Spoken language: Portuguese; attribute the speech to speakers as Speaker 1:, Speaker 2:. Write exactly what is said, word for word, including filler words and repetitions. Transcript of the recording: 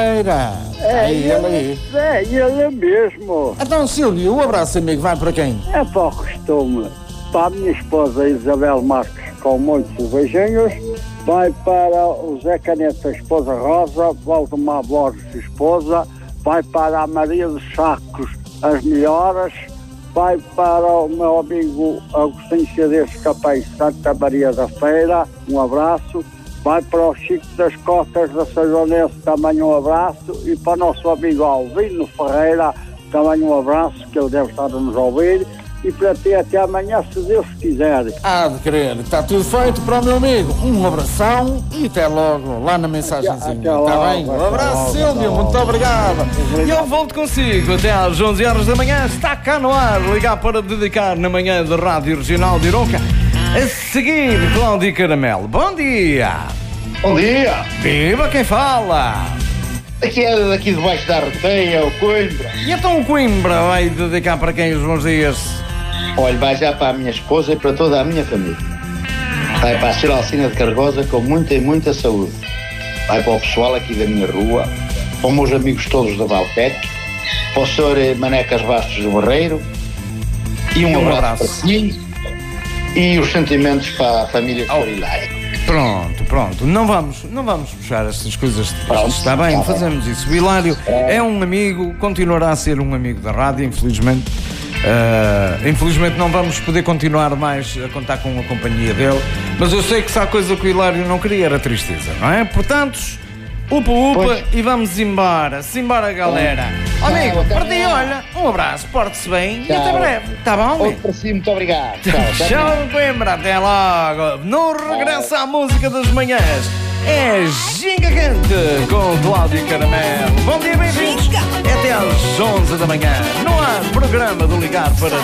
Speaker 1: É,
Speaker 2: Aí,
Speaker 1: ele,
Speaker 2: ali.
Speaker 1: é, ele mesmo.
Speaker 2: Então, Silvio, um abraço, amigo. Vai para quem?
Speaker 1: É para o costume. Para a minha esposa Isabel Marques, com muitos beijinhos. Vai para o Zé Caneta, a esposa Rosa. Valdemar Borges, esposa. Vai para a Maria dos Sacos, as melhoras. Vai para o meu amigo Agostinho Cedes Capaz, Santa Maria da Feira. Um abraço. Vai para o Chico das Cotas da Sajonense, também um abraço. E para o nosso amigo Alvino Ferreira, também um abraço, que ele deve estar a nos ouvir. E para ti até amanhã, se Deus quiser.
Speaker 2: Há de querer. Está tudo feito para o meu amigo. Um abração e até logo, lá na mensagenzinha. Está bem? Um abraço, Silvio. Muito obrigado.
Speaker 3: E eu volto consigo até às onze horas da manhã. Está cá no ar. Ligar para dedicar na manhã da Rádio Regional de Iroca. A seguir, Cláudio Caramelo. Bom dia.
Speaker 4: Bom dia.
Speaker 3: Viva quem fala.
Speaker 4: Aqui é daqui debaixo da Arteia, o Coimbra.
Speaker 3: E então o Coimbra vai dedicar para quem os bons dias?
Speaker 4: Olha, vai já para a minha esposa e para toda a minha família. Vai para a Senhora Alcina de Cargosa com muita e muita saúde. Vai para o pessoal aqui da minha rua, para os meus amigos todos da Valpete, para o senhor Manecas Bastos do Barreiro. E um,
Speaker 3: um
Speaker 4: abraço,
Speaker 3: abraço
Speaker 4: para si. E os sentimentos para a família de Corilário.
Speaker 3: Pronto, pronto. Não vamos, não vamos puxar estas coisas.
Speaker 4: Pronto.
Speaker 3: Está bem, fazemos isso. O Hilário é um amigo, continuará a ser um amigo da rádio, infelizmente. Uh, infelizmente não vamos poder continuar mais a contar com a companhia dele. Mas eu sei que se há coisa que o Hilário não queria era tristeza, não é? Portanto, upa upa
Speaker 4: Pois.
Speaker 3: e vamos embora. Simbora, galera.
Speaker 4: Tchau,
Speaker 3: Amigo,
Speaker 4: até
Speaker 3: para ti,
Speaker 4: amanhã.
Speaker 3: olha, um abraço, porte-se bem e até
Speaker 4: Tchau.
Speaker 3: breve. Está bom, amigo?
Speaker 4: Outro para si, muito obrigado. Tchau, até
Speaker 3: Tchau,
Speaker 4: amanhã.
Speaker 3: Coimbra, até logo. No regresso à música das manhãs é Ginga Quente com Cláudio Caramelo. Bom dia, bem-vindos. É até às onze da manhã. No ar, programa do Ligar para